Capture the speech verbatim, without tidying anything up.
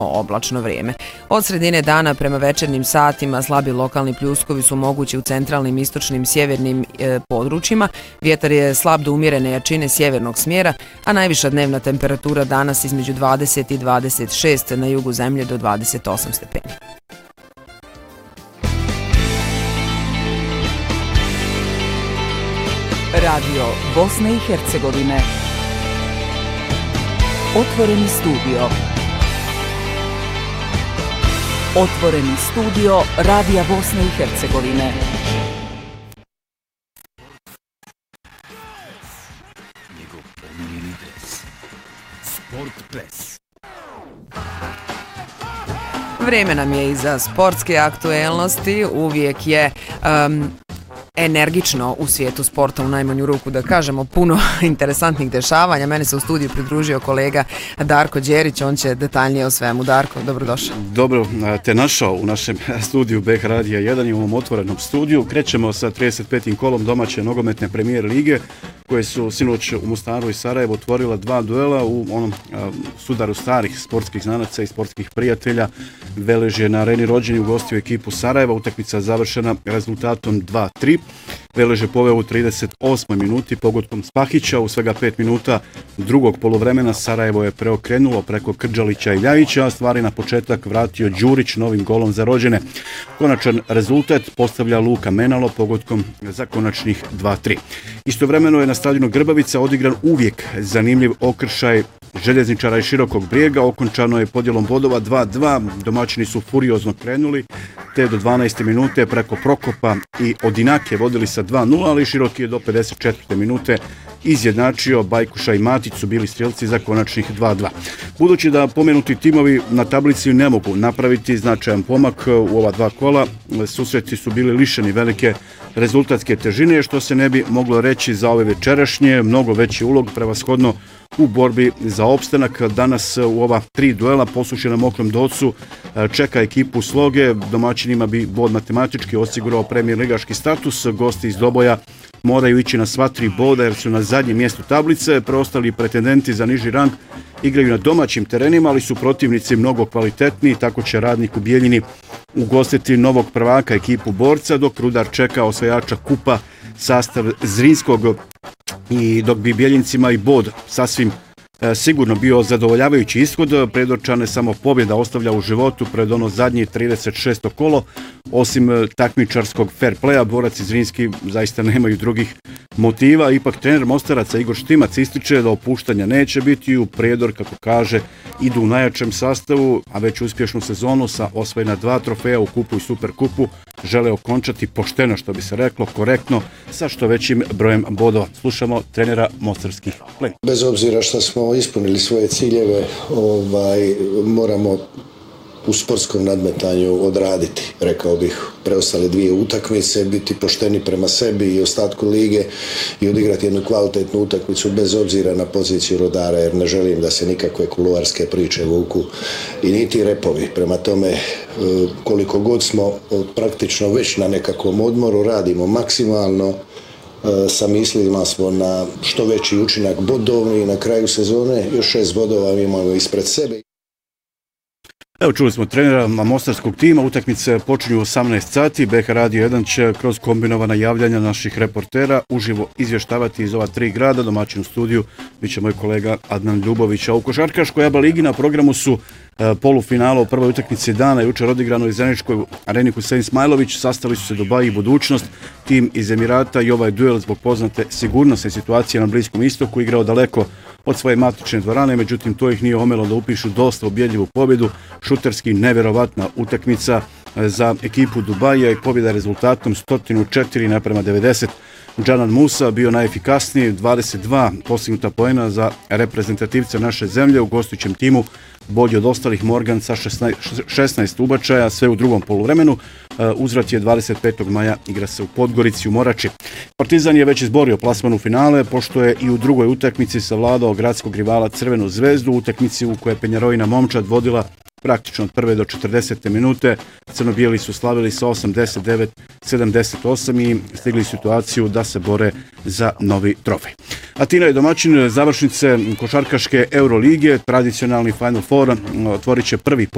oblačno vrijeme. Od sredine dana prema večernjim satima slabi lokalni pljuskovi su mogući u centralnim, istočnim, sjevernim e, područjima. Vjetar je slab do umjerene jačine sjevernog smjera, a najviša dnevna temperatura danas između dvadeset i dvadeset šest, na jugu zemlje do dvadeset osam stepeni. Radio Bosne i Hercegovine. Otvoreni studio. Otvoreni studio Radija Bosne i Hercegovine. Njegov omiljeni dres. Sport Press. Vrijeme nam je i za sportske aktuelnosti. Uvijek je um, energično u svijetu sporta, u najmanju ruku da kažemo, puno interesantnih dešavanja. Mene se u studiju pridružio kolega Darko Đerić, on će detaljnije o svemu. Darko, dobrodošao. Dobro te našao u našem studiju B H Radija jedan i u ovom otvorenom studiju. Krećemo sa trideset petim kolom domaće nogometne premijer lige, koje su sinoć u Mostaru i Sarajevu otvorila dva duela u onom a, sudaru starih sportskih znanaca i sportskih prijatelja. Velež je na areni Rođeni ugostio ekipu Sarajeva, utakmica završena rezultatom dva tri. Velež je poveo u trideset osmoj minuti pogodkom Spahića. U svega pet minuta drugog poluvremena Sarajevo je preokrenulo preko Krđalića i Ljajića, a stvari na početak vratio Đurić novim golom za Rođene. Konačan rezultat postavlja Luka Menalo pogodkom za konačnih dva tri. Istovremeno je na stadionu Grbavica odigran uvijek zanimljiv okršaj Željezničara i Širokog Brijega. Okončano je podjelom bodova dva dva. Domaćini su furiozno krenuli, te do dvanaeste minute preko Prokopa i Odinake vodili sa dva nula, ali Široki je do pedeset četvrte minute izjednačio. Bajkuša i Matić su bili strelci za konačnih dva dva. Budući da pomenuti timovi na tablici ne mogu napraviti značajan pomak u ova dva kola, susreti su bili lišeni velike rezultatske težine, što se ne bi moglo reći za ove večerašnje. Mnogo veći ulog prevashodno u borbi za opstanak. Danas u ova tri duela posuše na Mokrem Docu čeka ekipu Sloge. Domaćinima bi bod matematički osigurao premijer ligaški status. Gosti iz Doboja moraju ići na sva tri boda jer su na zadnjem mjestu tablice. Preostali pretendenti za niži rang igraju na domaćim terenima, ali su protivnici mnogo kvalitetniji. Tako će Radnik u Bijeljini ugostiti novog prvaka ekipu Borca, dok Rudar čeka osvajača kupa sastav Zrinskog. I dok bi Bjeljincima i bod sasvim e, sigurno bio zadovoljavajući ishod, Predorčane samo pobjeda ostavlja u životu pred ono zadnje trideset šesto kolo. Osim e, takmičarskog fair playa, Borac i Zrinski zaista nemaju drugih motiva. Ipak trener Mostaraca Igor Štimac ističe da opuštanja neće biti. U Prijedor, kako kaže, idu u najjačem sastavu, a već uspješnu sezonu sa osvojena dva trofeja u kupu i superkupu žele okončati pošteno, što bi se reklo, korektno, sa što većim brojem bodova. Slušamo trenera Mostarskih Plin. Bez obzira što smo ispunili svoje ciljeve, ovaj, moramo u sportskom nadmetanju odraditi, rekao bih, preostale dvije utakmice, biti pošteni prema sebi i ostatku lige i odigrati jednu kvalitetnu utakmicu bez obzira na poziciju Rudara, jer ne želim da se nikakve kuluarske priče vuku i niti repovi. Prema tome, koliko god smo praktično već na nekakvom odmoru, radimo maksimalno, sa mislima smo na što veći učinak bodovni i na kraju sezone još šest bodova imamo ispred sebe. Evo, čuli smo trenera mostarskog tima, utakmice počinju u osamnaest sati, B H Radio jedan će kroz kombinovana javljanja naših reportera uživo izvještavati iz ova tri grada. Domaćin u studiju bit će moj kolega Adnan Ljubović, a u košarkaškoj A B A ligi na programu su e, polufinala u prvoj utakmici dana, jučer odigrano iz Zeničkoj areni Husein Smajlović. Sastali su se Dubai i Budućnost, tim iz Emirata, i ovaj duel zbog poznate sigurnosne situacije na Bliskom istoku igrao daleko od svoje matične dvorane, međutim to ih nije omelo da upišu dosta ubjedljivu pobjedu. Šuterski nevjerovatna utakmica za ekipu Dubaja i pobjeda rezultatom sto četiri naprema devedeset. Džanan Musa bio najefikasniji, dvadeset dva postignuta poena za reprezentativce naše zemlje. U gostujućem timu bolji od ostalih Morgan sa šesnaest ubačaja, sve u drugom poluvremenu. Uzvrat je dvadeset petog maja, igra se u Podgorici u Morači. Partizan je već izborio plasman u finale, pošto je i u drugoj utakmici savladao gradskog rivala Crvenu zvezdu, utakmici u kojoj je Penjarojina momčad vodila praktično od prve do četrdesete minute. Crno-bijeli su slavili sa osamdeset devet sedamdeset osam i stigli situaciju da se bore za novi trofej. Atina je domaćin završnice košarkaške Eurolige, tradicionalni Final Four otvorit će prvi